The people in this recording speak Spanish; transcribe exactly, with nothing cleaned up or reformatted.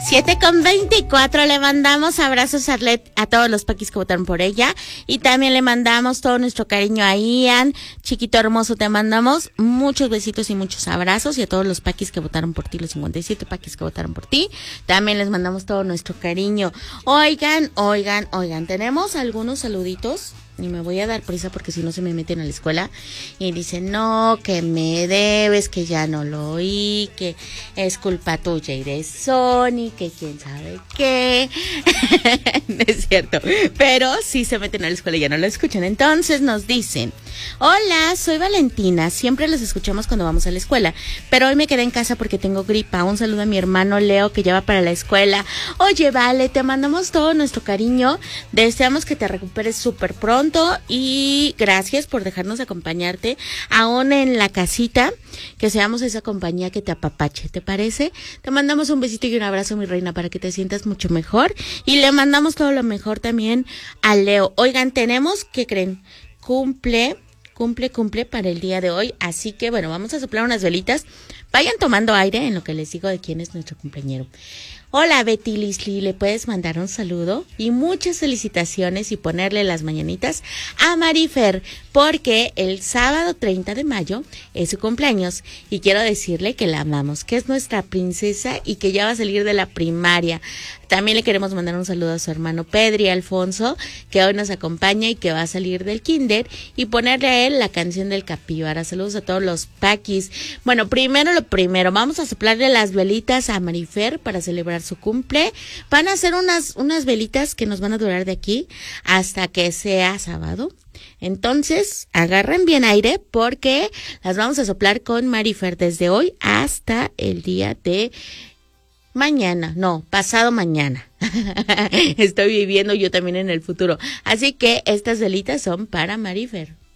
siete con veinticuatro, le mandamos abrazos a, Arlet, a todos los paquis que votaron por ella, y también le mandamos todo nuestro cariño a Ian, chiquito hermoso, te mandamos muchos besitos y muchos abrazos, y a todos los paquis que votaron por ti, los cincuenta y siete paquis que votaron por ti, también les mandamos todo nuestro cariño. Oigan, oigan, oigan, tenemos algunos saluditos. Y me voy a dar prisa porque si no se me meten a la escuela y dicen, no, que me debes, que ya no lo oí, que es culpa tuya y de Sony, que quién sabe qué. No es cierto, pero sí se meten a la escuela y ya no lo escuchan. Entonces nos dicen, hola, soy Valentina, siempre los escuchamos cuando vamos a la escuela, pero hoy me quedé en casa porque tengo gripa. Un saludo a mi hermano Leo, que ya va para la escuela. Oye, Vale, te mandamos todo nuestro cariño, deseamos que te recuperes súper pronto. Y gracias por dejarnos acompañarte aún en la casita, que seamos esa compañía que te apapache, ¿te parece? Te mandamos un besito y un abrazo, mi reina, para que te sientas mucho mejor, y le mandamos todo lo mejor también a Leo. Oigan, tenemos, ¿qué creen? Cumple, cumple, cumple para el día de hoy, así que bueno, vamos a soplar unas velitas. Vayan tomando aire en lo que les digo de quién es nuestro cumpleañero. Hola, Betty Lisli, ¿le puedes mandar un saludo? Y muchas felicitaciones y ponerle las mañanitas a Marifer, porque el sábado treinta de mayo es su cumpleaños, y quiero decirle que la amamos, que es nuestra princesa y que ya va a salir de la primaria. También le queremos mandar un saludo a su hermano Pedri Alfonso, que hoy nos acompaña y que va a salir del kinder, y ponerle a él la canción del capibara. Saludos a todos los paquis. Bueno, primero lo primero, vamos a soplarle las velitas a Marifer para celebrar su cumple. Van a ser unas, unas velitas que nos van a durar de aquí hasta que sea sábado. Entonces, agarren bien aire porque las vamos a soplar con Marifer desde hoy hasta el día de mañana, no, pasado mañana. Estoy viviendo yo también en el futuro. Así que estas velitas son para Marifer.